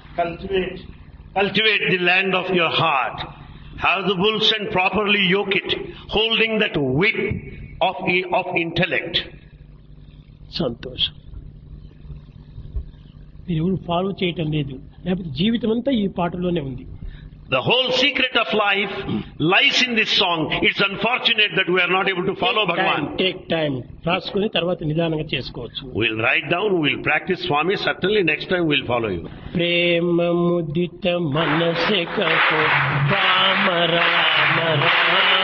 Cultivate the land of your heart. Have the bulls and properly yoke it, holding that whip of intellect. సంతోషం. మీరు ఎవరు follow చేయటం లేదు, లేకపోతే జీవితం అంతా ఈ పాటలోనే ఉంది. The whole secret of life lies in this song. It's unfortunate that we are not able to follow Bhagavan. Take time. రాసుకుని తర్వాత నిదానంగా చేసుకోవచ్చు. We'll write down, we'll practice Swami. Certainly next time we'll follow you. ప్రేమ ముదిత మనసే కహో రామ రామ రామ